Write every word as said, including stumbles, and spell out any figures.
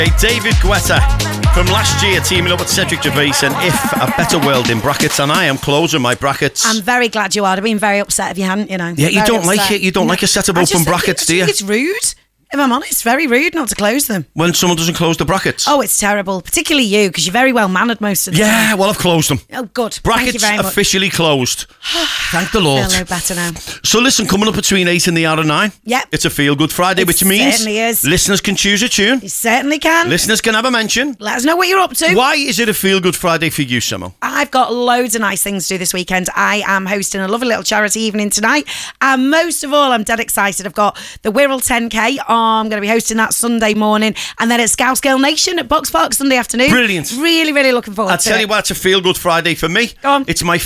Hey, David Guetta from last year teaming up with Cedric Gervais and If A Better World in brackets, and I am closing my brackets. I'm very glad you are. I'd been very upset if you hadn't, you know. Yeah, you Very don't like upset. it. You don't No. like a set of I open just think brackets, it- do you? I think it's rude. If I'm honest, very rude not to close them. When someone doesn't close the brackets. Oh, it's terrible. Particularly you, because you're very well mannered most of the Yeah, time. well, I've closed them. Oh, good. Thank you Brackets very much. officially closed. Thank the I Lord. feel no better now. So listen, coming up between eight and the hour of nine. Yep. It's a Feel Good Friday, It which means certainly is. listeners can choose a tune. You certainly can. Listeners can have a mention. Let us know what you're up to. Why is it a Feel Good Friday for you, Simo? I've got loads of nice things to do this weekend. I am hosting a lovely little charity evening tonight. And most of all, I'm dead excited. I've got the Wirral ten K. Oh, I'm going to be hosting that Sunday morning. And then at Scouse Girl Nation at Box Park Sunday afternoon. Brilliant. Really, really looking forward I'll to tell it. you what, it's a Feel Good Friday for me. Go on. It's my